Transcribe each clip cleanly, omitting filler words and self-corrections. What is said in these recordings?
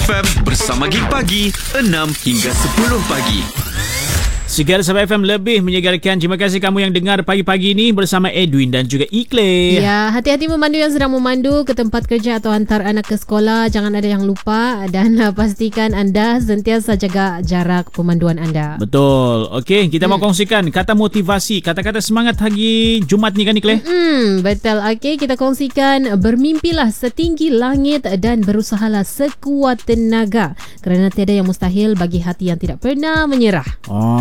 FM bersama Gig Pagi 6 hingga 10 pagi. Segar Sabah FM lebih menyegarkan. Terima kasih kamu yang dengar pagi-pagi ini bersama Edwin dan juga Ikle. Ya, hati-hati memandu yang sedang memandu ke tempat kerja atau hantar anak ke sekolah. Jangan ada yang lupa dan pastikan anda sentiasa jaga jarak pemanduan anda. Betul. Okey, kita mau kongsikan kata motivasi, kata-kata semangat hari Jumaat ni kan Ikle? Betul. Okey, kita kongsikan bermimpilah setinggi langit dan berusahalah sekuat tenaga kerana tiada yang mustahil bagi hati yang tidak pernah menyerah.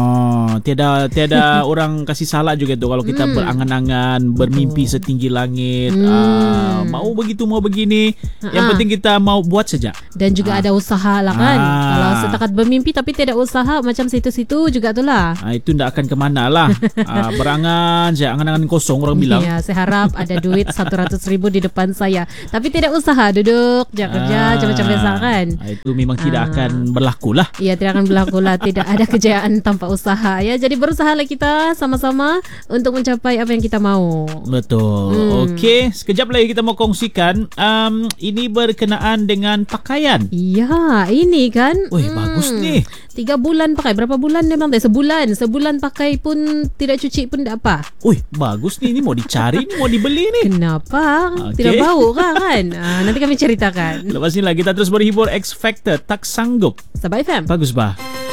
Tiada orang kasih salah juga tu kalau kita berangan-angan, bermimpi setinggi langit, mau begitu mau begini. Yang penting kita mau buat saja. Dan juga ada usaha lah kan. Kalau setakat bermimpi tapi tiada usaha macam situ-situ juga tu lah. Itu tidak akan kemana lah. Berangan saja, angan-angan kosong orang bilang. Ya, saya harap ada duit 100,000 di depan saya. Tapi tidak usaha, duduk je kerja macam biasa kan. Itu memang tidak akan berlaku lah. Ya, tidak akan berlaku lah. Tidak ada kejayaan tanpa usaha ya. Jadi berusahalah kita sama-sama untuk mencapai apa yang kita mau. Betul. Okey, sekejap lagi kita mau kongsikan ini berkenaan dengan pakaian. Ya, ini kan. Bagus ni. 3 bulan pakai. Berapa bulan memang tak? Sebulan pakai pun tidak cuci pun tak apa. Bagus ni. Ini mau dicari, ni mau dibeli ni. Kenapa? Okey. Tidak bau kan? Nanti kami ceritakan. Lepas ni lah kita terus berhibur X Factor Tak Sanggup. Sabah FM. Bagus bah.